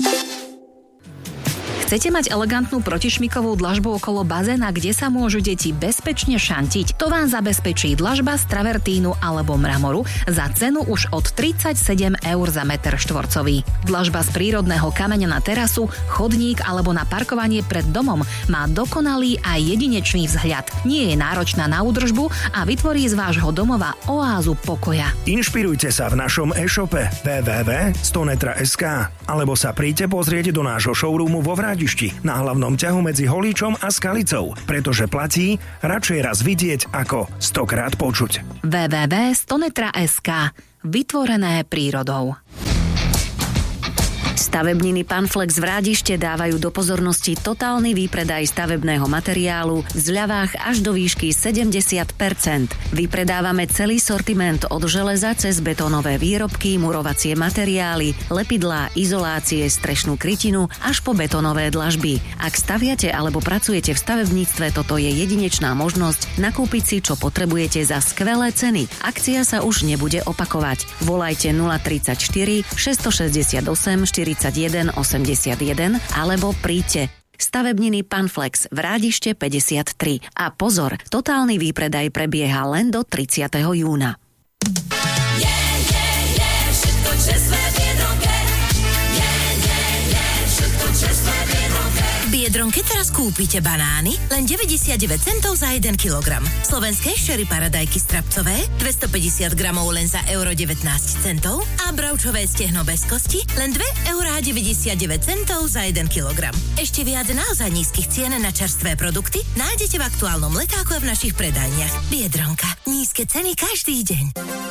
Chcete mať elegantnú protišmikovú dlažbu okolo bazéna, kde sa môžu deti bezpečne šantiť? To vám zabezpečí dlažba z travertínu alebo mramoru za cenu už od 37 eur za meter štvorcový. Dlažba z prírodného kameňa na terasu, chodník alebo na parkovanie pred domom má dokonalý a jedinečný vzhľad. Nie je náročná na údržbu a vytvorí z vášho domova oázu pokoja. Inšpirujte sa v našom e-shope www.stonetra.sk alebo sa príďte pozrieť do nášho showroomu vo Vrádišti na hlavnom ťahu medzi Holíčom a Skalicou, pretože platí radšej raz vidieť ako 100-krát počuť. www.stonetra.sk. Vytvorené prírodou. Stavebniny Panflex v Rádište dávajú do pozornosti totálny výpredaj stavebného materiálu v zľavách až do výšky 70%. Vypredávame celý sortiment od železa cez betónové výrobky, murovacie materiály, lepidlá, izolácie, strešnú krytinu až po betónové dlažby. Ak staviate alebo pracujete v stavebníctve, toto je jedinečná možnosť nakúpiť si, čo potrebujete za skvelé ceny. Akcia sa už nebude opakovať. Volajte 034 668 41 81 alebo príďte. Stavebniny Panflex v Rádište 53. A pozor, totálny výpredaj prebieha len do 30. júna. Všetko čestné v Biedronke. Všetko čestné v Biedronke. V Biedronke teraz kúpite banány len 99 centov za 1 kilogram. Slovenské Sherry paradajky strapcové 250 gramov len za €19 a bravčové stehno bez kosti len 2,99 € za 1 kilogram. Ešte viac naozaj nízkych cien na čerstvé produkty nájdete v aktuálnom letáku a v našich predajniach. Biedronka. Nízke ceny každý deň.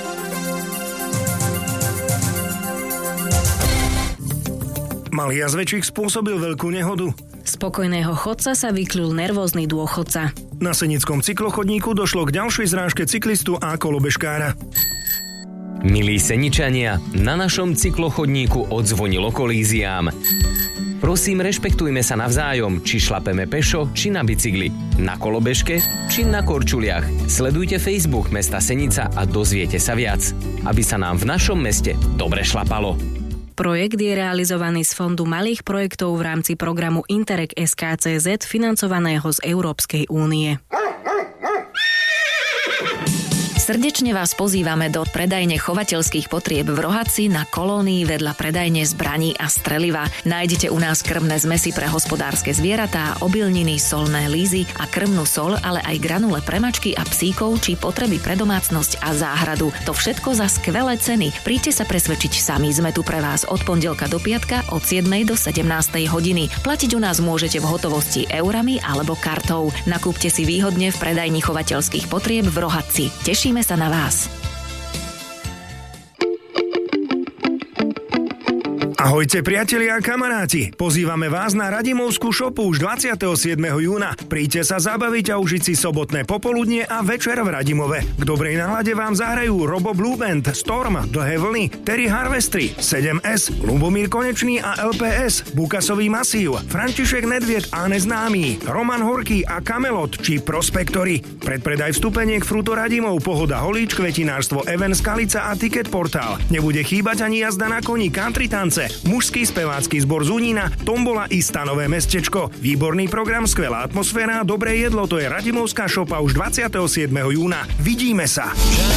Malý jazvečík spôsobil veľkú nehodu. Spokojného chodca sa vykľul nervózny dôchodca. Na Senickom cyklochodníku došlo k ďalšej zrážke cyklistu a kolobežkára. Milí Seničania, na našom cyklochodníku odzvonilo kolíziám. Prosím, rešpektujme sa navzájom, či šlapeme pešo, či na bicykli, na kolobežke, či na korčuliach. Sledujte Facebook mesta Senica a dozviete sa viac, aby sa nám v našom meste dobre šlapalo. Projekt je realizovaný z Fondu malých projektov v rámci programu Interreg SKCZ financovaného z Európskej únie. Srdečne vás pozývame do predajne chovateľských potrieb v Rohaci na Kolónii vedľa predajne zbraní a streliva. Nájdete u nás krmné zmesy pre hospodárske zvieratá, obilniny, solné lízy a krmnú sol, ale aj granule pre mačky a psíkov či potreby pre domácnosť a záhradu. To všetko za skvelé ceny. Príďte sa presvedčiť sami. Sme tu pre vás od pondelka do piatka od 7. do 17. hodiny. Platiť u nás môžete v hotovosti eurami alebo kartou. Nakúpte si výhodne v predajni chovateľských potrieb v Rohaci. Tešíme sa na vás. Ahojte priatelia a kamaráti, pozývame vás na Radimovskú šopu už 27. júna. Príďte sa zabaviť a užiť si sobotné popoludnie a večer v Radimove. K dobrej nálade vám zahrajú Robo Blue Band, Storm, Dlhé vlny, Terry Harvestry, 7S, Ľubomír Konečný a LPS, Bukasový masív, František Nedvied a Neznámy, Roman Horký a Kamelot či Prospektory. Predpredaj vstupeniek Fruto Radimov, Pohoda Holíč, Kvetinárstvo Even Skalica a Ticket Portál. Nebude chýbať ani jazda na koni, country tance, mužský spevácky zbor Zúnina, tombola i stanové mestečko. Výborný program, skvelá atmosféra a dobré jedlo, to je Radimovská šopa už 27. júna. Vidíme sa!